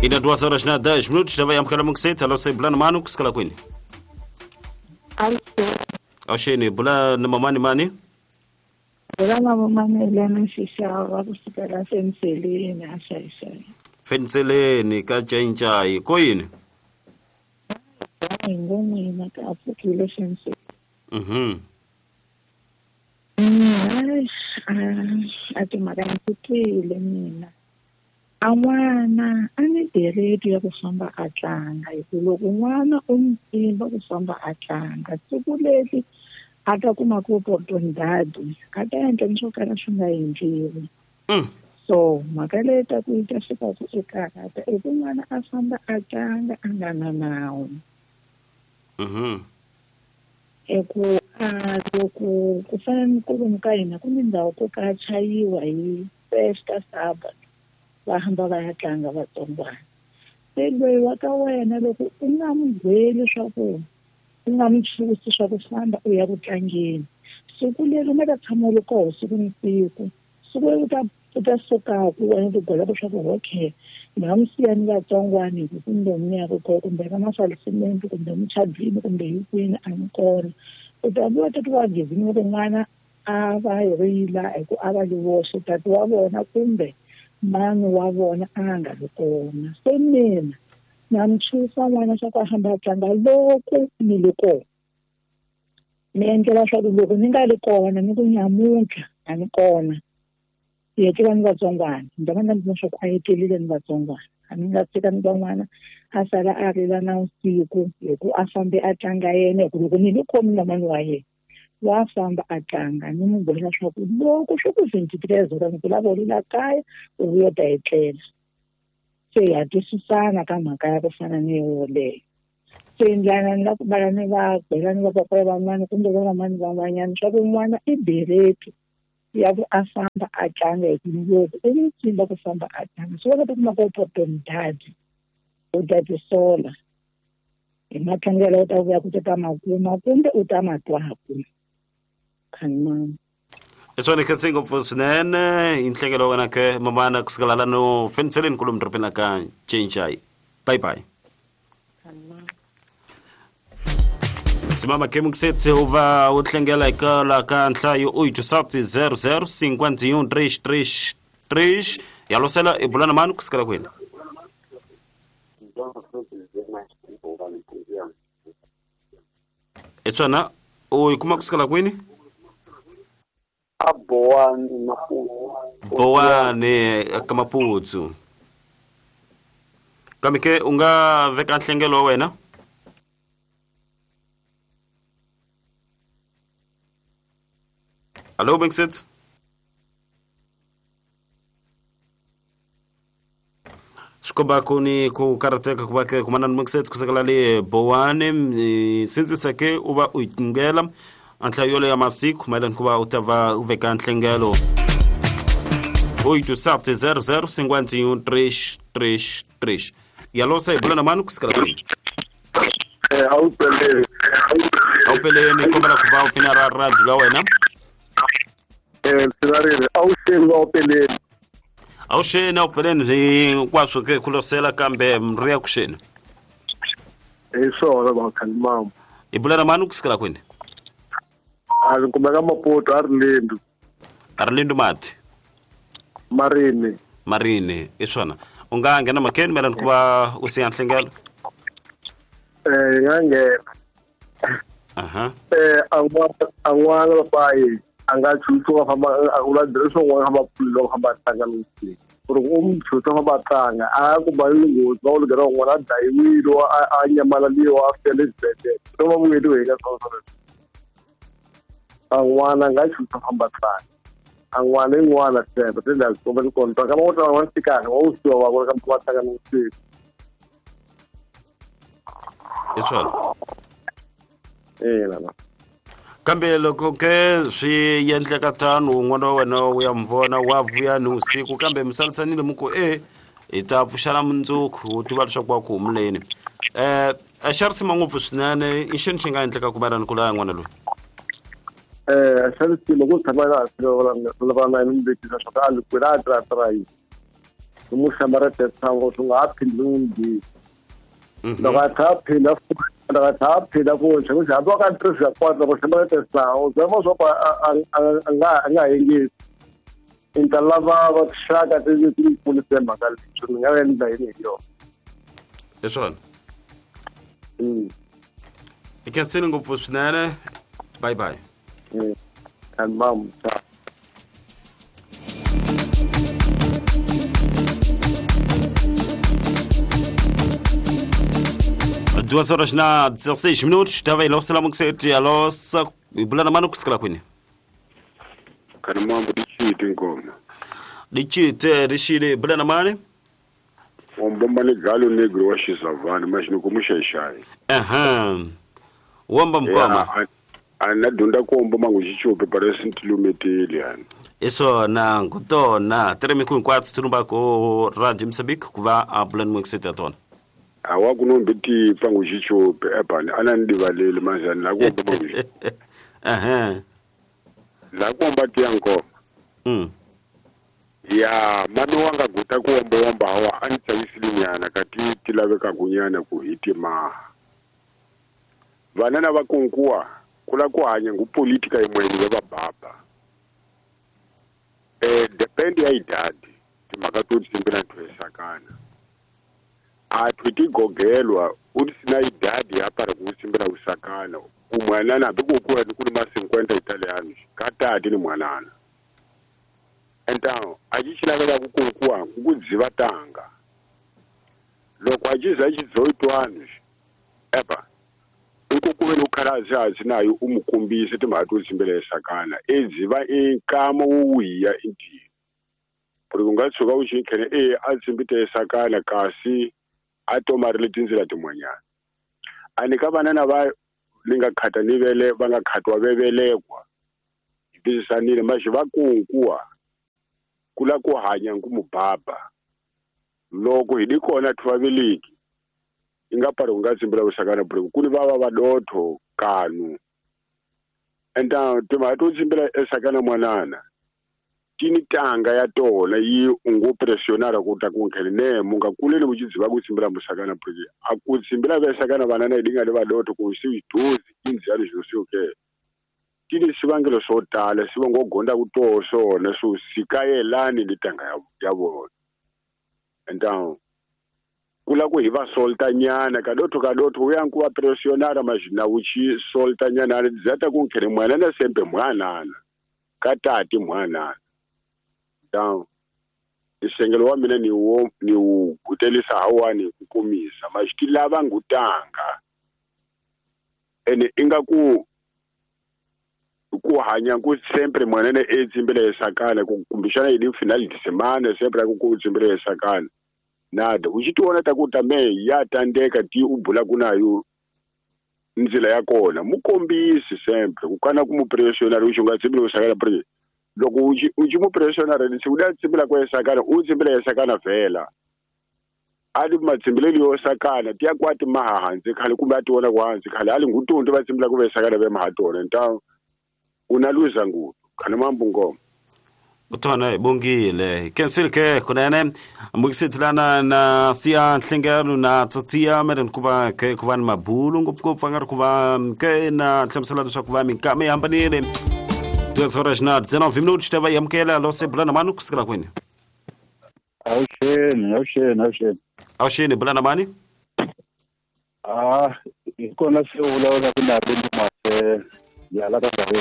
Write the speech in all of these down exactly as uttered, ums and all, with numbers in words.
Ina duas horas na dez minutos, também am kalamu kseta, lo se bulan manu kuskala kwini. Osheni, bula na mamani mani? Bula na mamani lana shisha, wabu sikara fensele na shaishai. Fensele ka chainchai, koyini? Ngoni na ka apukile fensele. Mhm. Ati magana kutile mina. An'wana a ni dereti ya ku famba a tlanga hikuva loko n'wana u n'wi pfimba ku famba a tlanga siku leri a ta kuma ku oportunidade a ta endla ni swo kala swi nga endliwi. So mhaka leyi ta ku yi ta fika ku ekaya i ku n'wana a famba a tlanga a nga na nawu. Mhm. Eku a loko ku fana ni kwalomu ka hina ku ni ndhawu ko ka chayiwa hi festa Sabbath va hamba va ya tlanga vatsongwana. Se loyi wa ka wena loko u nga n'wi byeli leswaku u nga n'wi chusi swa ku famba u ya ku tlangeni, siku leri u nga ta tshama ri koho siku ni siku siku leri u ta u ta sukaku wena ti byela leswaku okay ni nga n'wi siya ni vatsongwana hi ku kumbe ni ya ku koho kumbe ka masalisimenti kumbe muchadini kumbe hi kwini a ni kona. U ta vuya tati wa gezini loko n'wana a va hi rila hi ku a va li woxe tati wa vona kumbe mani wa vona a nga ri kona. Se mina na mi chusa n'wana swa ku a hamba a tlanga loko ni ri kona. Ni endlela swa ku loko ni nga ri kona ni ku nyamuntlha a ni kona hi hetela ni vatsongwana ni ta va na swa ku a hetelile ni vatsongwana. A ni nga tshika ni va n'wana a sala a rila na vusiku hi ku a fambe a tlanga yena hi ku loko ni ri khomi na mani wa yena wa famba a tlanga ni n'wi byela leswaku loko swi ku twenty-three zero ni ku lava u rila kaya u vuya ta etlela. Se ha twisisana ka mhaka ya ku fana ni yoleyo. Se ndlana ni la ku bala ni va byela ni va papa van'wana kumbe van'wana van'wanyana swa ku n'wana i bereti ya ku a famba a tlanga hi ku loko u n'wi tsimba ku famba a tlanga swi va ta kuma ku oportunidade u ta tisola hi matlangelo u ta vuya ku ta makuma kumbe u ta matwaku. Khanimani. Eswani khatsi ngopfu swinene hi nhlengelo wena ke mamana kusikala lano fenseleni kulum dripina ka chenchai. Bye bye. Simama ke muksetsi uva u tlengela eka la ka nhlayo oito sete zero zero cinquenta e um três três três ya losela e bulana manu kusikala kwena. Etswana o ikuma kusikala kwini? Bowane Maputo. Bowane ka Maputo. Kamike unga veka nhlengelo wena? Hello Bengsit. Shkoba kuni ku karateka kubake kumana Bengsit kusakala le Bowane since sake uba uitngela antla yole ya masiku mailani kuba utava uveka nhlengelo oito sete zero zero cinquenta e um três três três yalosa ibulana manu kusikala kwini. Eh au pele au pele ni kombala kuva ufinara radio la wena. Eh sinarele au shengo au pele au shena au pele ni kwaso ke kulosela kambe mria kushena. Eh so ba kalmam ibulana manu kusikala kwini. Ari kumeka Maputo Arlindo. Arlindo mati. Marine. Marine iswona. Unga ngena makeni melani kuba usiya nhlengelo. Eh yange. Aha. Eh angwa angwana bayi anga chuso hamba ula dreso ngwa hamba pulo hamba tanga lusi. Uru um chuso hamba tanga a ku bayi ngo zolo gero ngwana dai wiro a nyamala liwa after this. So mo wedo ega so so. Angwana nga chuta hamba tsana angwana ingwana sebe tenda ko ben kontra kama wota wansikana wa usiwa wa kwa kama tsaka nusi. Iswona. Eh lama kambe loko ke swi yendle ka tano n'wana wena u ya mvona wa vuya ni usiku kambe misalisanile muko eh ita pfuxala mundzuku tiva leswaku wa ku humuleni. Eh a xarisi mangopfu swinene i xini xi nga endleka ku marani kula n'wana loyi. Eh xarisi loko tshama la silo la la na ni mbiti swa ka ali kwela tra tra yi umuhlambara tetsango tungaphindlundi ndakathaphila ndakathaphila kutshe kuthi hamba kantrisa kwatla kuhlambara tetsango zama zoba anga angayengisi intalava vakushaka tezi tikulise makalicho ngavenda yini yo Eswona mm ikensini ngopfu swinene bye bye mm and mom ta duas horas na dezesseis minutos estava ilo salamu kuseti alo sa bulana mano kusikala kwini kana mambo dichiti ngoma dichite rishile bulana mane ombomba ni galo negro wa xisavani mas no como xexai aha wamba mkoma anadunda kombo mangu xichope parece ntilumeteli yani eso na ngutona tere miku kwathu turumba ko radio Mozambique kuva a bulana mwekuseti atona awa kunombiti pangu xichope epani anandivaleli manzani la kombo mangu aha la komba tiyanko mm ya mami wanga guta kuomba wamba hawa anitsawisilinyana kati tilaveka kunyana ku hitima vanana vakonkuwa kula ku hanya ngupolitika imweni ya vababa eh depende ya idadi timhaka to tsimbela ntwesakana a twiti gogelwa uti sina idadi hapa ra kutsimbela usakana umwanana bekukuwa ni kuli ma cinquenta italianos katati ni mwanana então a gente lavela kukonkuwa kudziva tanga loko a jiza dezoito anos epa ukukuve nukhalazi azinayo umkumbise timhaka to tsimbela isakana edziva inkama uwiya intini porque ungatsuka uchikhene e atsimbite isakana kasi atomarile tindzila timwanyana anika vanana va lingakhata nivele va nga khatwa vevelekwa ibisanile maji vakonkuwa kula ku hanya ngumubaba loko hidi kona twaveliki ingapari ungatsimbela usakana bro kuni baba badotho kanu enta tema to tsimbela esakana mwanana tini tanga ya tona yi ungo pressionara kuta kunkhele ne munga kulele uchidziva kutsimbela musakana bro akutsimbela vesakana vanana idinga le badotho ku sividozi inzalo zvosioke tini sivangelo sotala siva ngogonda kutoso neso sikayelani litanga yabo então kula ku hiva solta nyana kadotho kadotho uyanku wa pressionara majina uchi solta nyana zata kunkhele mwana na sembe mwanana katati mwanana então isengelo wa mina ni wo ni ukutelisa hawani kukumisa majilava ngutanga ene ingaku ku hanya ku sempre mwanene edzimbele esakana kukumbishana ili final de semana sempre ku tsimbele esakana nada uchitiona takuta me yatandeka ti ubula kunayo nzila yakona mukombisi sempre kukana kumupressionara uchinga tsimbele esakana pre loko uchi uchi mupressionara ni sikuda tsimbela kwa esakana utsimbele esakana vela ali matsimbeleli yo sakana ti yakwati mahanzi khale kumbe ationa kwanzi khale ali ngutuntu batsimbela ku esakana be mahatona ntawo unaluza ngutu kana mambo ngoma utona bongile kensilke kunene mukisetlana na sia nhlengelo na tsatsiya meren kuba ke kuba mabulu ngopfu ngar kuba ke na tlamsala swa kuba minkame yambanile duas horas na dezenove minutos estava yamkela lo seblana manu kusikala kwini awusheni awusheni awusheni awusheni blana mani ah ikona siwulawula kunabintu mase yala ka bawe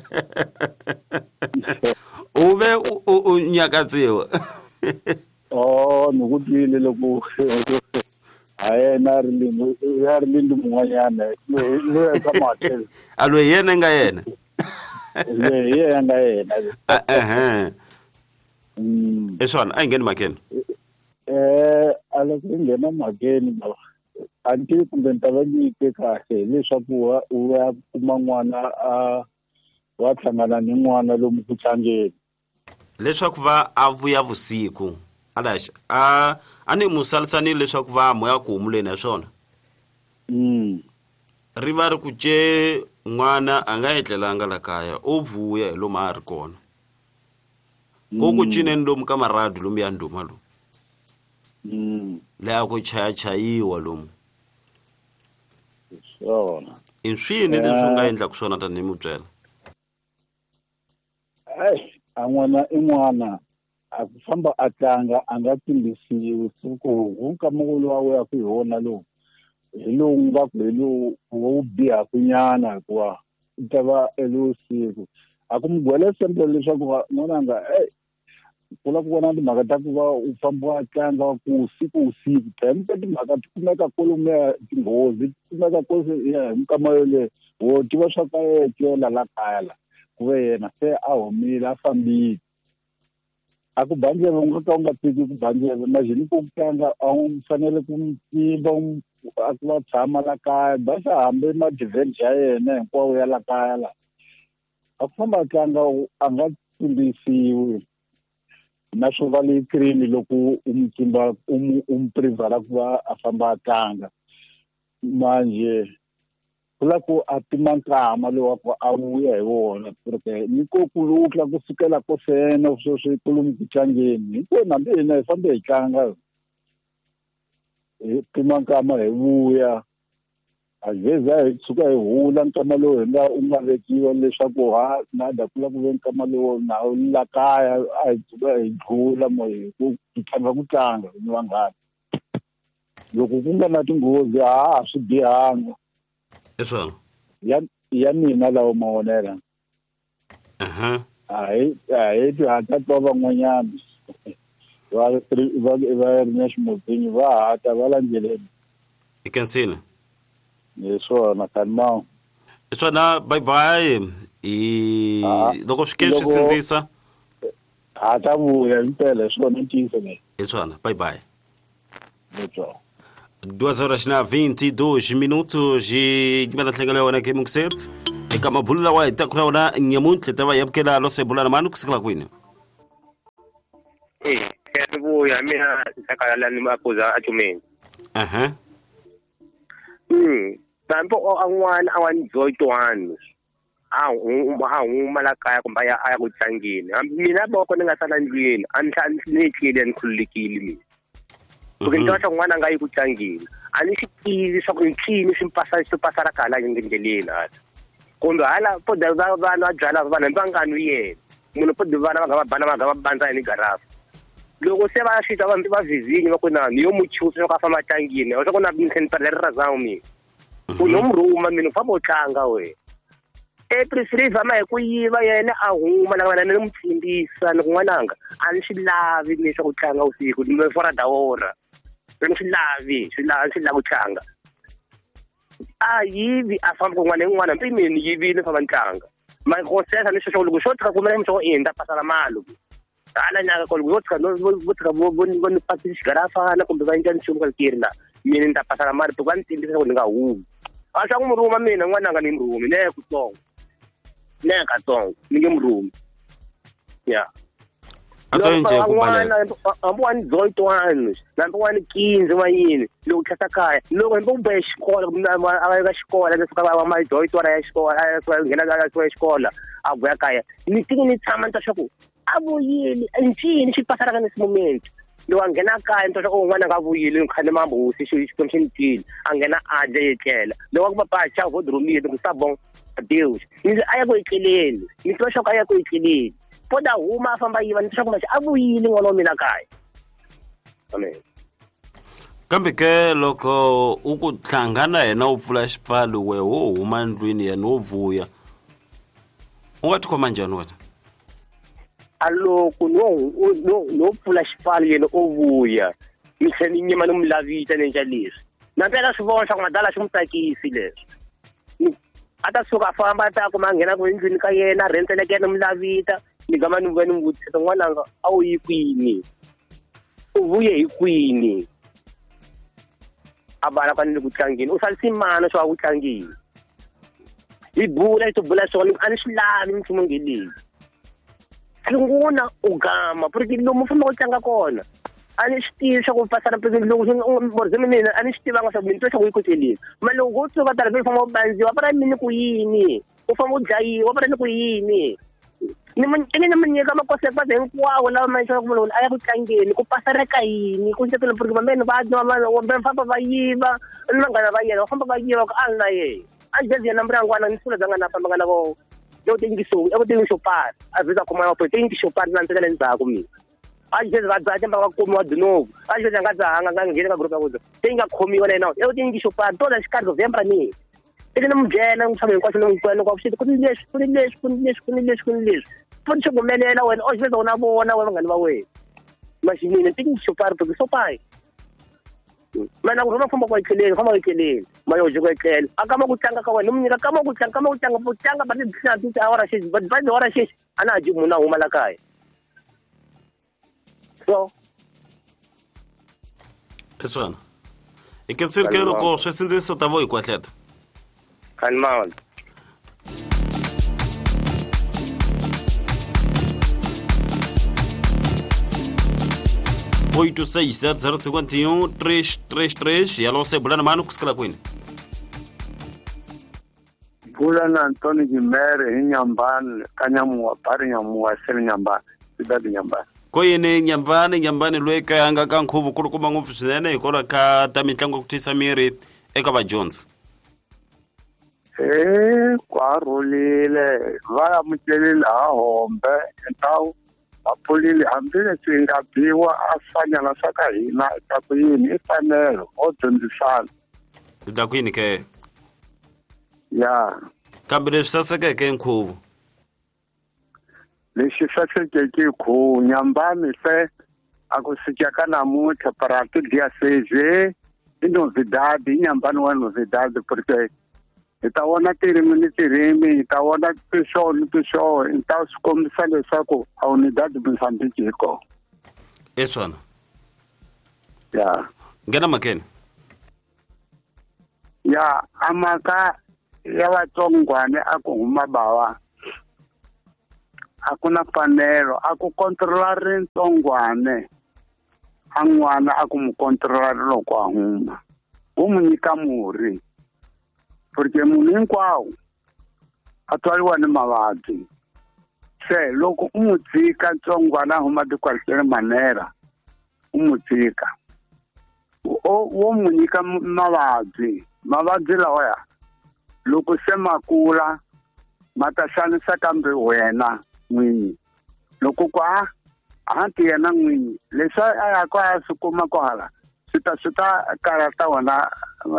uve unyakatsiwa oh nokutile loku ayena rilindu ya rilindu mungwanyana lo ka mathe alo yena nga yena ye ye nga yena eh mm esona ayingeni makeni eh alo ngena makeni baba anti kumbe ntavanyike kahle leswaku u ya kuma n'wana a wa hlangana ni n'wana lomu ku tlangeni leswaku va a vuya vusiku alaxa a ani musalisani leswaku va moya ku humuleni ya swona mm ri va ri ku ce n'wana a nga etlelanga la kaya o vuya hi lomu a ri kona ko ku cineni lomu ka maradu lomu ya nduma lo mm la ku chaya chayiwa lomu swona inswini leswi nga endla ku swona tani mubyela ai an'wana in'wana a ku famba a tlanga a nga tsimbisiwi siku hunkamukulu wa we a ku hi wona lowu hi lowu nga ku hi lowu wo biha kunyana hikuva u ta va elusiku a ku mi gwele semple leswaku n'wananga e ku la ku vona timhaka ta ku va u famba wa tlanga ku siku usiku tempe timhaka ti kumeka kolomuya tinghozi ti kumeka kosi ya hi mikama yole wo tiva swa ka etlela la kaya la ku ve yena se a humile a fambile a ku banjele u nga ka u nga tiki ku banjele majini ku tlanga a wu fanele ku timba a ku va tshama la kaya basi a hambe ma-event ya yena hinkwawo ya la kaya la a ku famba a tlanga a nga tsimbisiwi na swo va leyi cream loko u n'wi tsimba u n'wi privhala ku va a famba a tlanga manje ku la ku a tima nkama lowa ku a vuya hi wona porque nikokulukla kusukela kosena sweswi kulumu ku tlangeni hinkwenu hambi hina hi fambe hi tlanga hi tima nkama hi vuya a vheza hi suka hi hula nkama lowu hi nga u nga vekiwa leswaku ha nada ku la ku ve nkama lowu na la kaya a hi suka hi ghula mo hi ku tlanga ku tlanga ni vanghana loko ku nga na tinghozi ha swi bihanga eswona ya ya mina lawo mawonela aha ai ai ti hata to van'wanyana va va va ri na ximuzini va hata va landzeleni ikansina hi swona kanmawo eswona bye bye i loko swi kele swi sindzisa hata vuya impela hi swona ntiyisa leyi eswona bye bye letso duas horas na vinte e dois minutos e dimana tlhengela yona ke mukset eka mabulu lawa hi ta ku na nyamuntlha ta va yabukela lo sebulana mani ku sikela kwini eh ke vuya mina sakala ni mapoza a tumeni aha mm tampo an'wana an'wana zoyitwani a a huma la kaya kumbe ya aya ku tlangeni mina boko ni nga sala ndlwini a ni ni tlile ni khululekile mina porque nto xa n'wana nga yi ku tlangeni a ni xi tivi swa ku ncini swi pasa swi pasa ra kala ngendleleni hala kumbe hala poda va vana va byala vana va nga nwi yena munhu poda vana va nga va bana va nga va bandza ni garafu loko se va xita va va vizinyi va ku na ni yo muchusa swa ku a famba tlangeni swa ku na ntsempere ri razangu mina ku no muruma mina u famba u tlanga we April three vama hi ku yiva yena a huma la ni mu tsimbisa ni kun'wananga a ni swi lavi leswi ku tlanga usiku ni fora dawora ni swi lavi swi lavi swi lava ku tlanga a yivi a famba kun'wana n'wana mpi mina yivile famba tlanga ma go sesa ni swo loko swo tka ku mina msho enda pasala malo ala nyaka ko loko tka no tka bo bo ni ni pasi xigarafa na kumbe va endla nchumu ka kiri la mina ni ta pasala malo to ka ni tsimbisa ku ni nga humi a swa ku muruma mina n'wananga ni murumi ne ku tsongo ne ka tsongo ni nge murumi ya ato nje ku balela ambo wani zoyitwani nambe wani kinzi wa yini loko tlhasa kaya loko mbo be xikola a ka xikola leswi ka va ma zoyitwana ya xikola a swa nghena ka swa xikola a vuya kaya ni tini ni tshama nta swa ku a vuyile ncini xi pasara ka nesi moment loko a nghena kaya nta swa ku n'wana nga vuyile ni khane mambusi xi xikwembu xi ni tile a nghena a dya yetlela loko ku papa cha vodromile ku sabon adeus ni a ya ku etleleni ni twa swa ku a ya ku etleleni poda huma a famba yiva ni swa ku maxi a vuyile n'wana wa mina kaya amen kambe ke loko u ku hlangana yena u pfula xipfalo we wo huma ndlwini yena wo vuya u nga tikhoma njhani wena a loko no no no pfula xipfalo yena o vuya ni tlhe ni nyima ni mu lavita ni endla leswi na mpela swi vona swa ku madala xi mu tsakisi leswi a ta suka a famba a ta kuma a nghena ku endlwini ka yena renteleke ni mu lavita ni gama ni vuya ni n'wi vutisa n'wananga a wu yi kwini u vuye hi kwini a vala ka ni le ku tlangeni u salisi mana swa ku tlangeni hi bula hi to bula swona a ni swi lavi nchumu ngelezi sunguna u gama porque lomu famba ku tlanga kona a ni swi tivi swa ku pasana porque loko morzimi mina a ni swi tivanga swa ku mini to swa ku yi koteleni ma loko u tsuka tala u famba u bandziwa para mini ku yini u famba u dlayiwa para ni ku yini ni mun ni ni mun nyika makosi kwa den kwa wala ma sha kuma aya ku tlangeni ku pasareka yini ku ntsetela porque mamene ba no ma wo ben papa ba yiva nanga ba yena khomba ba yiva ka alna ye a jezi na mrangwana ni sula zanga na pamba kana ko yo tengiso yo tengiso pa a visa kuma yo tengiso pa na ntsetela ndzako mina a jezi ba dzaje ba ku mo de novo a jezi nga dzanga nga ngene ka grupo kuzo tenga khomiwa na yo tengiso pa toda xikari novembra ni ele não me não sabe quase não quando com você com isso com isso com isso com isso com isso pode ser como ele não hoje vez na boa na boa ngani bawe mas menina tem que chupar porque só pai mas não não fomos com aquele como aquele mas hoje com aquele acaba com tanga com não me acaba com tanga com tanga com tanga para dizer a hora seis vai vai hora seis ana ajibu na uma lakai so isso ana e que ser que no corso sem isso tava oi quatro calma oito seis sete zero cinco um três três três e alô Sebulana mano que escala queen Bulana Antônio Guimere Inhambane Kanyamua Pari Nyamua Sel Nyamba Cidade Nyamba koyene Nyambane Nyambane lweka anga kankhuvu kuri kuma ngufuzene ikola ka tamitlango kutisa miri eka ba Jones eh kwarulile vaya mutelile ahombe entawu apulile hambile tsinga biwa afanya na saka hina takuyini ifanelo odzondzisana dakwini ke ya kambile sasa ke ke nkhuvu lexi sasekeke khu Nyambani se akusikaka namuntlha para tidia seje i novidade Nyambani wa novidade porque ita wona tirimi ni tirimi ita wona tisho ni tisho ita swi kombisa leswaku a unidade Mozambique yi kona eswana ya ngena makeni ya amaka ya vatsongwane a ku huma bawa a ku na mfanelo a ku controla ritsongwane a n'wana a ku mu controla loko a huma u mu nyika murhi porque munhu hinkwawo a twaliwa ni mavabyi se loko u mu dzika ntsongwana a huma de qualquer manera u mu dzika wo mu nyika mavabyi mavabyi lawaya loko se makula ma ta xanisa kambe wena n'winyi loko ku a hanti yena n'winyi leswi a ya ku a swi kuma kwahala swi ta swi ta karata wena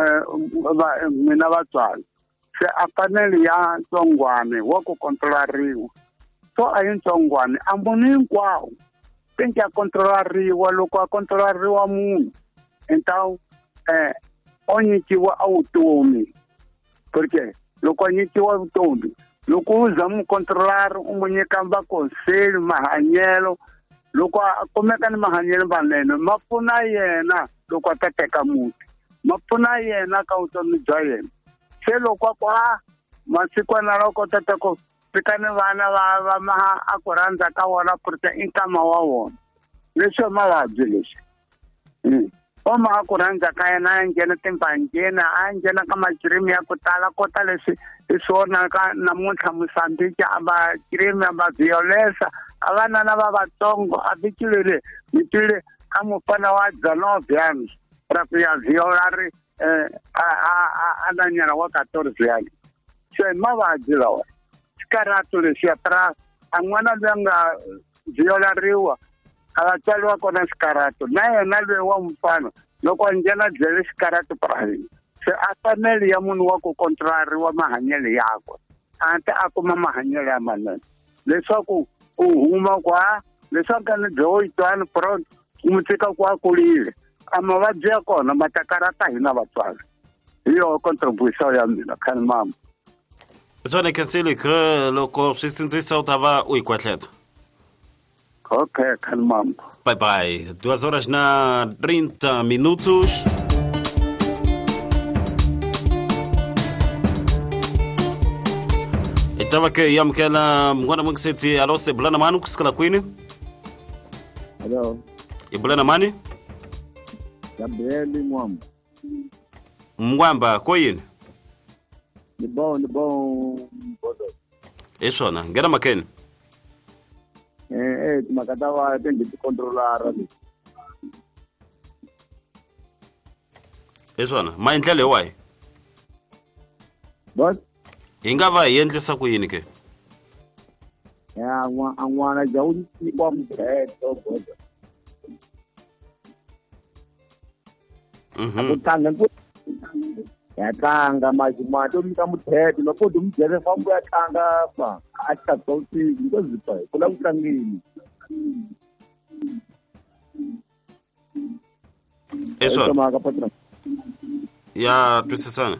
n'wina vatswari se a fanele ya ntsongwane wa ku controlariwa so a yi ntsongwane a munhu hinkwawo tenke a controlariwa loko a controlariwa munhu entawu eh o nyikiwa a vutomi porque loko a nyikiwa vutomi loko u za mu controlar u mu nyika vakonseli mahanyelo loko a kumeka ni mahanyelo manene ma pfuna yena loko a ta teka muti ma pfuna yena ka vutomi bya yena se loko a ku a masikwana loko ta ta ku fika ni vana va va ma a ku rhandza ka wona porque i nkama wa wona leswi mavabyi leswi o ma ku rhandza ka yena a nghena timbangeni a nghena ka makirimi ya ku tala kota leswi hi swona ka namuntlha Mozambique a va kirimi a va violence a vanana va vatsongo a vikilele mitile a mufana wa Dzanovian ra ku ya violari a a na nyana wa catorze yani se mavabyi lawa xikarato lexi tra a n'wana loyi nga violariwa a va tswaliwa kona xikarato na yena loyi wa mufana loko a nghena byele xikarato private se a fanele ya munhu wa ku controlariwa mahanyelo yakwe ante a kuma mahanyelo ya manene leswaku u huma kwa leswaku ni byo yitwana pronto u mu tshika ku a kulile a mavabyi ya kona ma ta karata hina vatswari hi yo contribution ya mina khani mama tsone kensile ke loko swi sindzisa u ta va u ikwatleta okay khani mama bye bye duas horas na trinta minutos itava ke yamkela mngwana mwengiseti alo Sebulana manu kusikala kwini hello ibulana mani Gabriel Mwamba Mwamba koyini ni bon ni bon bodo esona ngena makeni eh eh timhaka ta va ti nge ti controlara leti hi swona ma endlele hi wahi but hi nga va hi endlisa ku yini ke ya n'wana ja u nyikiwa mudheto goda Mhm. ku tlanga ku ya tlanga majumani to nyika mudheto loko u mu byele fambu ya tlanga fa a tlanga u tivi ngo zipa ku la ku tlangeni hi swona maka patron ya twisisana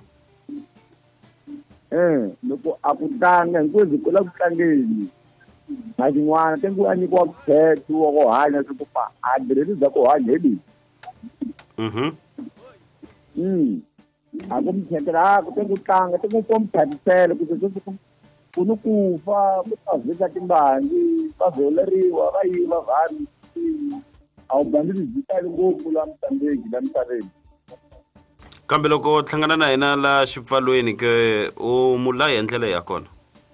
eh loko a ku tlanga hinkwezi ku la ku tlangeni majin'wana te ngu a nyikiwa mudheto wa ku hanya swi ku fa a direti bya ku hanya hi leyi Mhm. Mm. Ako mthetela ako tengu tlanga tengu komphatisela ku se ku ni ku fa ku ta vika timbangi va zoleriwa va yiva vanhu a wu bandzi digitali ngopfu la mtambeki la misaveni kambe loko hlangana na hina la xipfalweni ke u mu la hi ndlela ya kona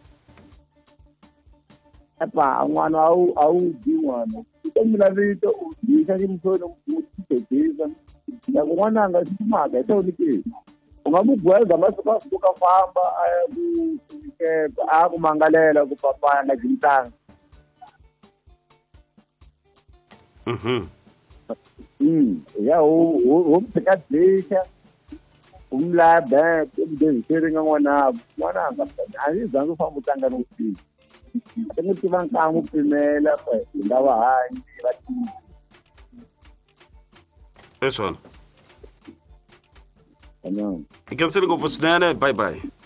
epa n'wana a wu a wu dyi n'wana u to mila vito u dyisa ximsoni u tithekisa loko n'wana a nga swi kumaka hi toni ke u nga mu gweza masiku a suka famba a ya ku nyiketa a ku mangalela ku papaya nga dyintanga Mhm. Mm, ya ho ho pheka dzisha umla ba ku ndeziseri nga n'wana n'wana nga a yi zangu famba tlanga no tivi tengu tiva nkangu pimela fa hi lava hanyi va tivi hi swona ano hi kenseli ngopfu swinene bye bye